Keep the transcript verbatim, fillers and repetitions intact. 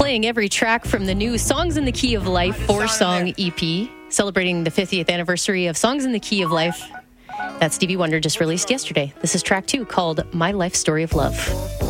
playing every track from the new Songs in the Key of Life four-song E P, celebrating the fiftieth anniversary of Songs in the Key of Life that Stevie Wonder just released yesterday. This is track two, called My Life Story of Love.